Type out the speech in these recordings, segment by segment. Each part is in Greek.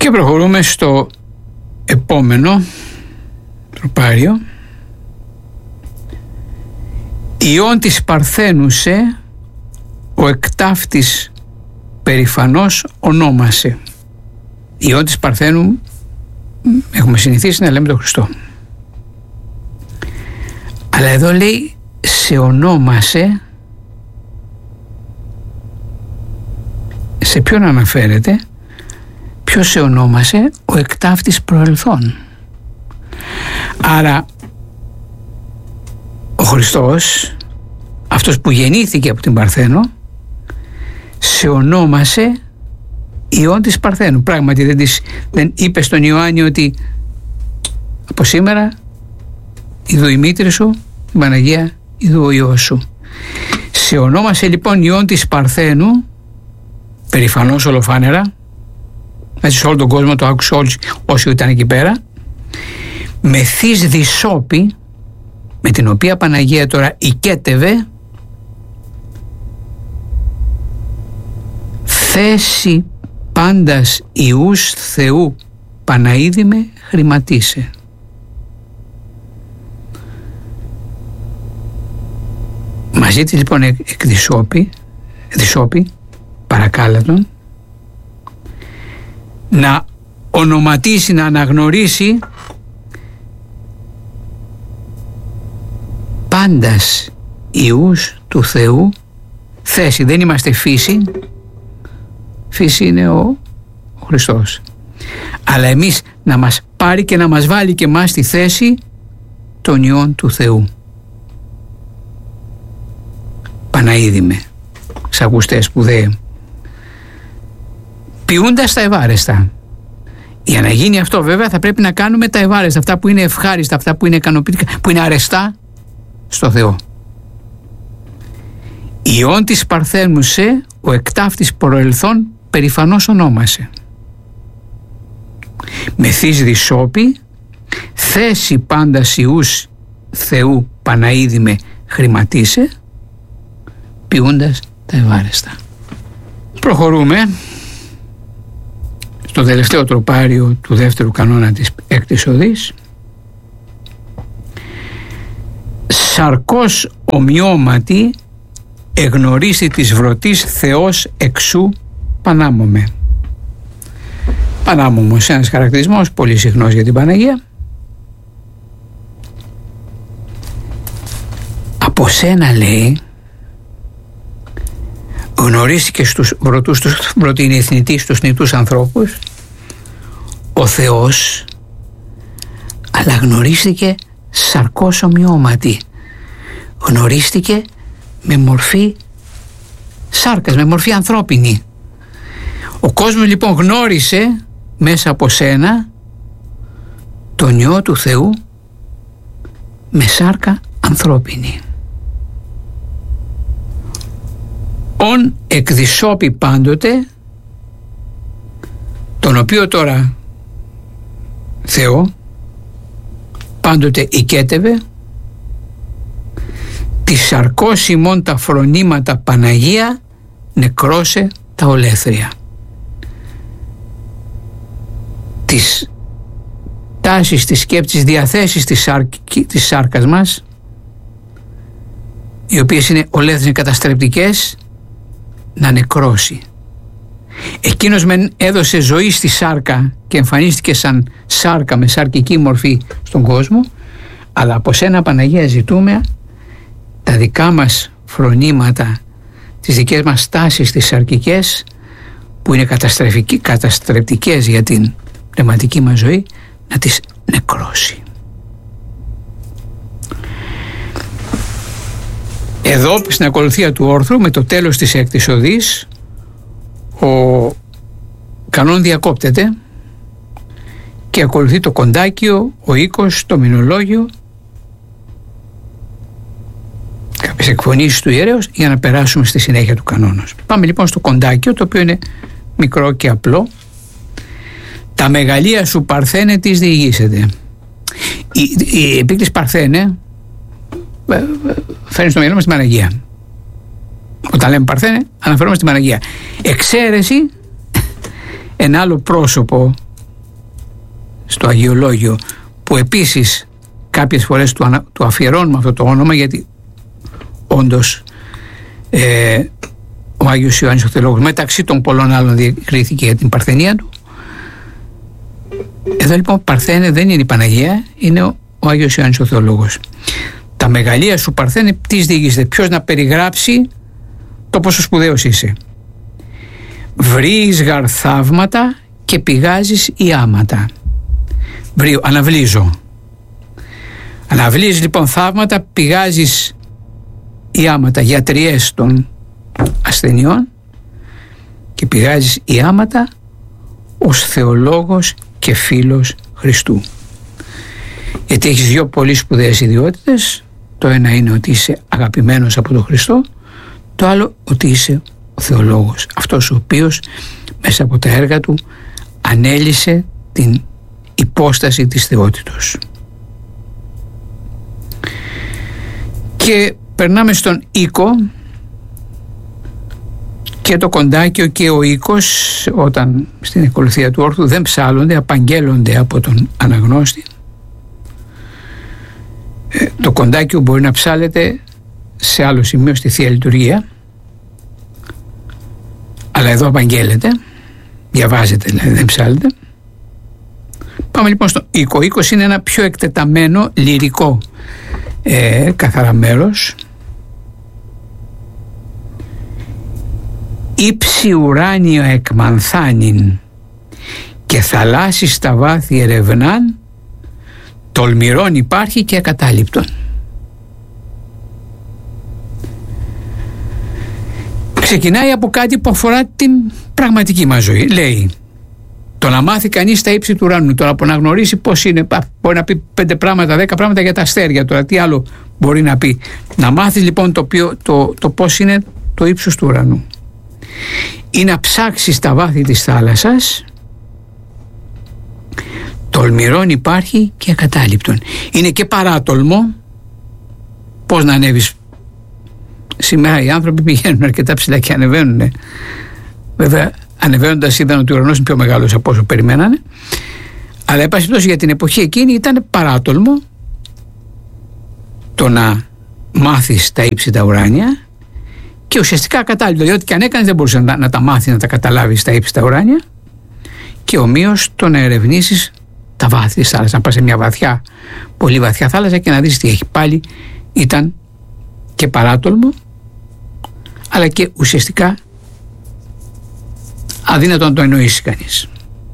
Και προχωρούμε στο επόμενο τροπάριο. Ιών της Παρθένουσε ο εκτάφτης περηφανός ονόμασε. Ιών της Παρθένου έχουμε συνηθίσει να λέμε τον Χριστό. Αλλά εδώ λέει σε ονόμασε. Σε ποιον αναφέρεται? Ποιος σε ονόμασε? Ο εκτάφτης προελθόν. Άρα ο Χριστός, αυτός που γεννήθηκε από την Παρθένο, σε ονόμασε Ιών της Παρθένου. Πράγματι δεν είπε στον Ιωάννη ότι από σήμερα ειδού η μήτρη σου, η Παναγία, ειδού ο Υιός σου. Σε ονόμασε λοιπόν Ιών της Παρθένου, περηφανώς ολοφάνερα, έτσι σε όλο τον κόσμο, το άκουσε όλοι όσοι ήταν εκεί πέρα, με θείς δυσόπη, με την οποία Παναγία τώρα οικέτευε, θέση πάντας Ιούς Θεού Παναΐδη με χρηματίσε. Μαζί της λοιπόν εκ δυσόπη, παρακάλατον, να ονοματίσει, να αναγνωρίσει πάντας Ιούς του Θεού θέση. Δεν είμαστε φύση, φύση είναι ο Χριστός, αλλά εμείς να μας πάρει και να μας βάλει και εμάς στη θέση των Υιών του Θεού. Παναΐδημε, ξακουστέ σπουδαίε, ποιούντας τα ευάρεστα. Για να γίνει αυτό βέβαια θα πρέπει να κάνουμε τα ευάρεστα, αυτά που είναι ευχάριστα, αυτά που είναι ικανοποιητικά, που είναι αρεστά στο Θεό. Ιών της Παρθένουσε ο εκτάφτης προελθόν περηφανώς ονόμασε. Με θείς δυσόπη, θέση πάντας Ιούς Θεού Παναΐδη με χρηματίσε, ποιούντας τα ευάρεστα. Προχωρούμε στο τελευταίο τροπάριο του δεύτερου κανόνα της έκτης οδής. Σαρκός ομοιώματι εγνωρίσει της βρωτής Θεός εξού Πανάμωμε. Πανάμωμος, ένας χαρακτηρισμός πολύ συχνός για την Παναγία. Από σένα, λέει, γνωρίστηκε στους βρωτούς, τους πρωτοινηθνητής, στους νητούς ανθρώπους, ο Θεός, αλλά γνωρίστηκε σαρκός ομοιώματι. Γνωρίστηκε με μορφή σάρκας, με μορφή ανθρώπινη. Ο κόσμος λοιπόν γνώρισε μέσα από σένα τον Υιό του Θεού με σάρκα ανθρώπινη. Ον εκδυσόπη πάντοτε, τον οποίο τώρα Θεό πάντοτε οικέτευε, τη σαρκός ημών τα φρονήματα Παναγία νεκρώσε τα ολέθρια. Τις τάσεις, τις σκέψεις, διαθέσεις της σάρκας μας, οι οποίες είναι ολέθριες καταστρεπτικές, να νεκρώσει. Εκείνος μεν έδωσε ζωή στη σάρκα και εμφανίστηκε σαν σάρκα με σαρκική μορφή στον κόσμο, αλλά από σένα Παναγία ζητούμε τα δικά μας φρονήματα, τις δικές μας τάσεις τις σαρκικές, που είναι καταστρεπτικές για την πνευματική μας ζωή, να τις νεκρώσει. Εδώ στην ακολουθία του όρθρου, με το τέλος της έκτης οδής, ο κανόν διακόπτεται και ακολουθεί το κοντάκιο, ο οίκος, το μηνολόγιο, κάποιες εκφωνήσεις του ιερέως, για να περάσουμε στη συνέχεια του κανόνος. Πάμε λοιπόν στο κοντάκιο, το οποίο είναι μικρό και απλό. Τα μεγαλεία σου Παρθένε της διηγήσεται. Η επίκληση Παρθένε φέρνει στο μυαλό μας την Παναγία. Όταν λέμε Παρθένε, αναφερόμαστε στην Παναγία. Εξαίρεση ένα άλλο πρόσωπο στο Αγιολόγιο, που επίσης κάποιες φορές του αφιερώνουμε αυτό το όνομα, γιατί όντως ο Άγιος Ιωάννης ο Θεολόγος μεταξύ των πολλών άλλων διακρίθηκε για την παρθενία του. Εδώ λοιπόν Παρθένε δεν είναι η Παναγία, είναι ο Άγιος Ιωάννης ο Θεολόγος. Τα μεγαλεία σου Παρθένε, τι διηγήσετε, ποιος να περιγράψει το πόσο σπουδαίος είσαι. Βρεις γαρ θαύματα και πηγάζεις ιάματα. Αναβλίζω. Αναβλείς λοιπόν θαύματα, πηγάζεις ιάματα, γιατριές των ασθενειών, και πηγάζεις ιάματα ως θεολόγος και φίλος Χριστού. Γιατί έχεις δύο πολύ σπουδαίες ιδιότητες. Το ένα είναι ότι είσαι αγαπημένος από τον Χριστό, το άλλο ότι είσαι ο θεολόγος, αυτός ο οποίος μέσα από τα έργα του ανέλυσε την υπόσταση της θεότητος. Και περνάμε στον οίκο. Και το κοντάκιο και ο οίκος, όταν στην ακολουθία του όρθου, δεν ψάλλονται, απαγγέλλονται από τον αναγνώστη. Το κοντάκιο μπορεί να ψάλλεται σε άλλο σημείο στη Θεία Λειτουργία, αλλά εδώ απαγγέλλεται, διαβάζεται δηλαδή, δεν ψάλλεται. Πάμε λοιπόν στο οίκο. Ο οίκος είναι ένα πιο εκτεταμένο λυρικό καθαρά μέρος. Ήψη ουράνιο εκμανθάνιν και θαλάσσι στα βάθη ερευνάν, τολμηρών υπάρχει και ακατάληπτον. Ξεκινάει από κάτι που αφορά την πραγματική μας ζωή. Λέει, το να μάθει κανείς τα ύψη του ουρανού, το να αναγνωρίσει πώς είναι, μπορεί να πει 5 πράγματα, 10 πράγματα για τα αστέρια, τώρα τι άλλο μπορεί να πει. Να μάθεις λοιπόν το πώς είναι το ύψος του ουρανού. Ή να ψάξεις τα βάθη της θάλασσας, τολμηρών υπάρχει και ακατάληπτον. Είναι και παράτολμο πώς να ανέβεις. Σήμερα οι άνθρωποι πηγαίνουν αρκετά ψηλά και ανεβαίνουν. Βέβαια ανεβαίνοντας είδαν ότι ο ουρανός είναι πιο μεγάλος από όσο περιμένανε, αλλά εν πάση περιπτώσει για την εποχή εκείνη ήταν παράτολμο το να μάθεις τα ύψη τα ουράνια, και ουσιαστικά ακατάληπτο, διότι και αν έκανες δεν μπορούσε να τα μάθει, να τα καταλάβεις τα ύψη τα ουράνια, και ομοίως το να ερευνήσεις τα βάθη της θάλασσας, να πας σε μια βαθιά, πολύ βαθιά θάλασσα και να δεις τι έχει. Πάλι ήταν και παράτολμο, αλλά και ουσιαστικά αδύνατο να το εννοήσει κανείς.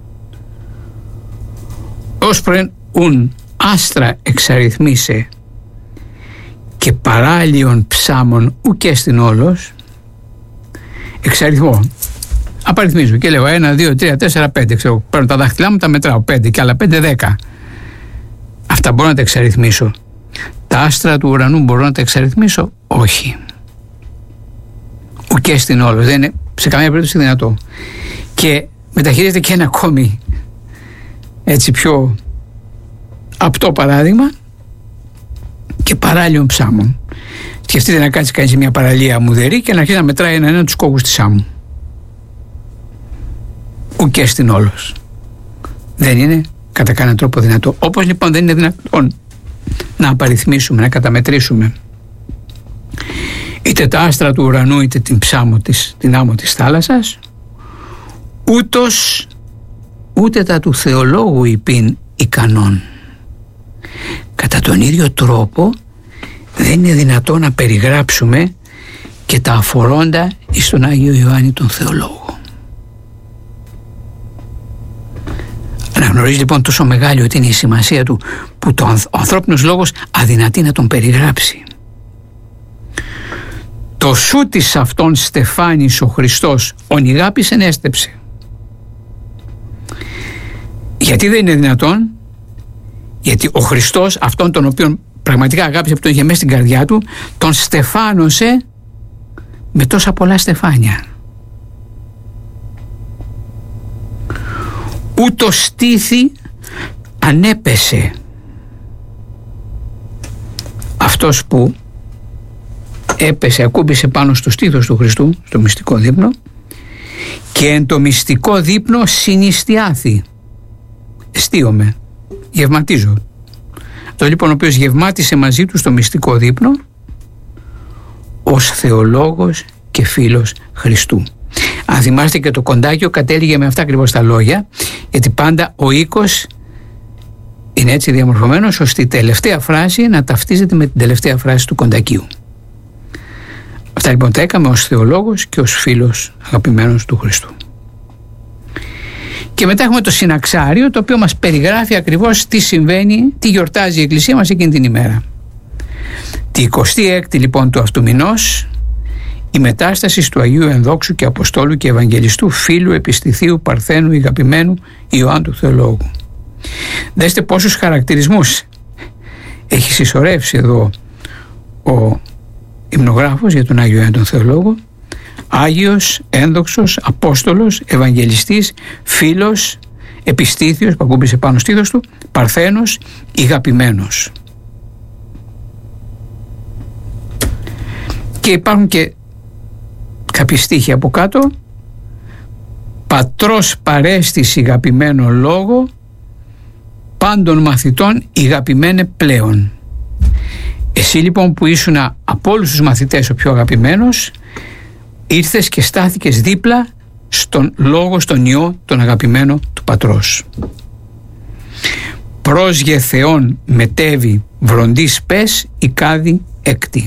Ως προεν ουν άστρα εξαριθμίσε και παράλιον ψάμων ουκέ στην όλος. Εξαριθμό, απαριθμίζω και λέω 1, 2, 3, 4, 5, ξέρω, παίρνω τα δάχτυλά μου, τα μετράω 5 και άλλα 5, 10. Αυτά μπορώ να τα εξαριθμίσω. Τα άστρα του ουρανού μπορώ να τα εξαριθμίσω? Όχι. Ουκέ στην όλος, δεν είναι σε καμία περίπτωση δυνατό. Και μεταχειρίζεται και ένα ακόμη έτσι πιο απτό παράδειγμα, και παράλιων ψάμων. Σκεφτείτε να κάτσει κανείς σε μια παραλία αμμουδερή και να αρχίσει να μετράει έναν τους κόκκους της άμμου. Ουκέ στην όλος. Δεν είναι κατά κανέναν τρόπο δυνατό. Όπως λοιπόν δεν είναι δυνατόν να απαριθμίσουμε, να καταμετρήσουμε είτε τα άστρα του ουρανού είτε την άμμο της θάλασσας, ούτε τα του θεολόγου υπήν ικανόν. Κατά τον ίδιο τρόπο δεν είναι δυνατόν να περιγράψουμε και τα αφορώντα εις τον Άγιο Ιωάννη τον Θεολόγο. Αναγνωρίζει λοιπόν τόσο μεγάλη ότι είναι η σημασία του, που ο ανθρώπινος λόγος αδυνατεί να τον περιγράψει. Το σου της αυτόν στεφάνης ο Χριστός ονιγάπης ενέστεψε. Γιατί δεν είναι δυνατόν? Γιατί ο Χριστός, αυτόν τον οποίον πραγματικά αγάπησε, που τον είχε μέσα στην καρδιά του, τον στεφάνωσε με τόσα πολλά στεφάνια. Ούτω στήθη ανέπεσε. Αυτός που έπεσε, ακούμπησε πάνω στο στήθος του Χριστού, στο μυστικό δείπνο, και εν το μυστικό δείπνο συνιστιάθη. Εστίομαι. Γευματίζω. Αυτό λοιπόν ο οποίος γευμάτισε μαζί του στο μυστικό δείπνο ως θεολόγος και φίλος Χριστού. Αν θυμάστε, και το κοντάκιο κατέληγε με αυτά ακριβώς τα λόγια, γιατί πάντα ο οίκος είναι έτσι διαμορφωμένος ώστε η τελευταία φράση να ταυτίζεται με την τελευταία φράση του κοντακίου. Αυτά λοιπόν τα έκαμε ως θεολόγος και ως φίλος αγαπημένος του Χριστού. Και μετά έχουμε το συναξάριο, το οποίο μας περιγράφει ακριβώς τι συμβαίνει, τι γιορτάζει η Εκκλησία μας εκείνη την ημέρα. Τη 26η λοιπόν του αυτού μηνός, η μετάσταση του Αγίου Ενδόξου και Αποστόλου και Ευαγγελιστού φίλου επιστηθείου Παρθένου αγαπημένου Ιωάννου του Θεολόγου. Δέστε πόσους χαρακτηρισμούς έχει συσσωρεύσει εδώ ο υμνογράφος για τον Άγιο Ιωάννη τον Θεολόγο. Άγιος, ένδοξος, Απόστολος, Ευαγγελιστής, φίλος, επιστήθιος που ακούμπησε πάνω στήθος του, Παρθένος, ηγαπημένος. Και υπάρχουν και κάποιοι στίχοι από κάτω. Πατρός παρέστης ηγαπημένο λόγο, πάντων μαθητών ηγαπημένε πλέον. Εσύ λοιπόν που ήσουν από όλους τους μαθητές ο πιο αγαπημένος, ήρθες και στάθηκες δίπλα στον λόγο, στον Υιό, τον αγαπημένο του Πατρός. Πρόσγε Θεόν μετέβη βροντής πες η κάδη έκτη.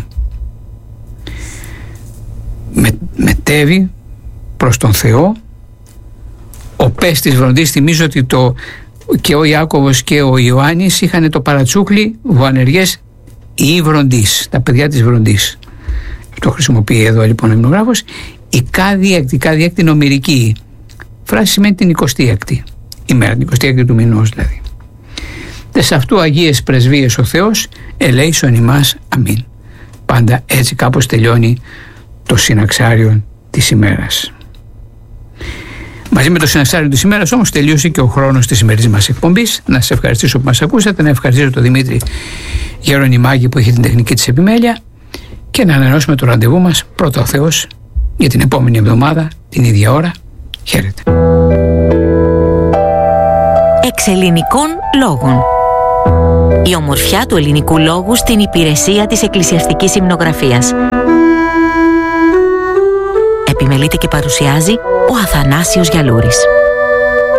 Μετέβη προς τον Θεό ο πες της βροντής. Θυμίζω ότι και ο Ιάκωβος και ο Ιωάννης είχαν το παρατσούκλι Βοανεριές ή βροντής, τα παιδιά της βροντής. Το χρησιμοποιεί εδώ λοιπόν ο υμνογράφος. Η κάδη έκτη νομηρική φράση σημαίνει την 26η ημέρα, την 26η του μηνός δηλαδή. Τες αυτού Αγίες Πρεσβείες ο Θεός ελέησον ημάς αμήν. Πάντα έτσι κάπως τελειώνει το συναξάριο της ημέρας. Μαζί με το συναξάριο της ημέρας όμως τελείωσε και ο χρόνος της σημερινής μας εκπομπής. Να σας ευχαριστήσω που μας ακούσατε, να ευχαριστήσω τον Δημήτρη Γερονιμάκη που είχε την τεχνική της επιμέλεια και να ανανεώσουμε το ραντεβού μας πρώτα ο Θεός για την επόμενη εβδομάδα την ίδια ώρα. Χαίρετε. Εξελληνικών λόγων. Η ομορφιά του ελληνικού λόγου στην υπηρεσία της εκκλησιαστικής υμνογραφίας. Επιμελείται και παρουσιάζει ο Αθανάσιος Γιαλούρης.